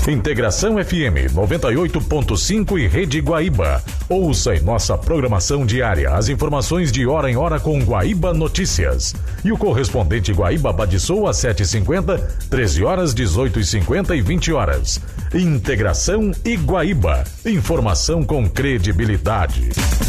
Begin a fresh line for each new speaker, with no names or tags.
Integração FM 98.5 e Rede Guaíba. Ouça em nossa programação diária as informações de hora em hora com Guaíba Notícias. E o correspondente Guaíba Badiçou às 7h50, 13 horas, 18h50 e 20 horas. Integração e Guaíba. Informação com credibilidade.